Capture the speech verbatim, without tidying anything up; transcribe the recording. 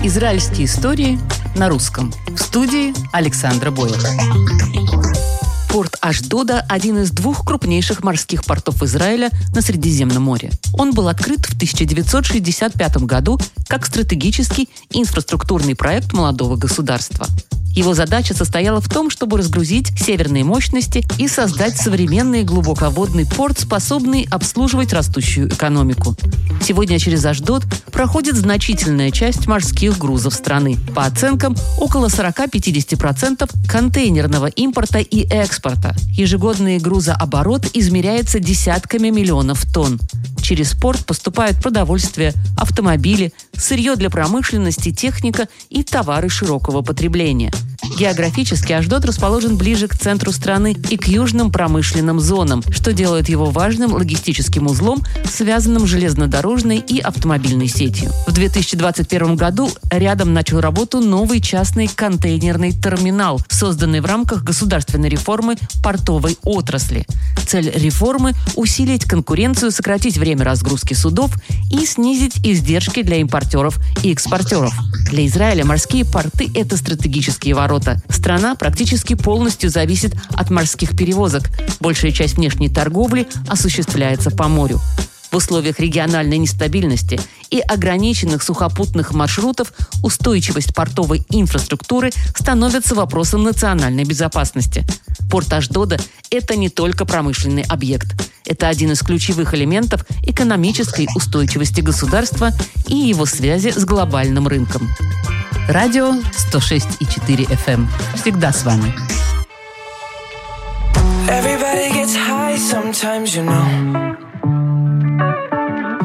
Израильские истории на русском. В студии Александра Бойлер. Порт Ашдода – один из двух крупнейших морских портов Израиля на Средиземном море. Он был открыт в тысяча девятьсот шестьдесят пятом году как стратегический инфраструктурный проект молодого государства. Его задача состояла в том, чтобы разгрузить северные мощности и создать современный глубоководный порт, способный обслуживать растущую экономику. Сегодня через Ашдод проходит значительная часть морских грузов страны. По оценкам, около сорок-пятьдесят процентов контейнерного импорта и экспорта. Ежегодный грузооборот измеряется десятками миллионов тонн. Через порт поступают продовольствие, автомобили, сырье для промышленности, техника и товары широкого потребления. Географически Ашдод расположен ближе к центру страны и к южным промышленным зонам, что делает его важным логистическим узлом, связанным с железнодорожной и автомобильной сетью. В две тысячи двадцать первом году рядом начал работу новый частный контейнерный терминал, созданный в рамках государственной реформы портовой отрасли. Цель реформы – усилить конкуренцию, сократить время разгрузки судов и снизить издержки для импортеров и экспортеров. Для Израиля морские порты – это стратегические ворота. Страна практически полностью зависит от морских перевозок. Большая часть внешней торговли осуществляется по морю. В условиях региональной нестабильности и ограниченных сухопутных маршрутов устойчивость портовой инфраструктуры становится вопросом национальной безопасности. Порт Ашдода – это не только промышленный объект. Это один из ключевых элементов экономической устойчивости государства и его связи с глобальным рынком. Радио сто шесть и четыре эф эм. Всегда с вами. Everybody gets high sometimes, you know.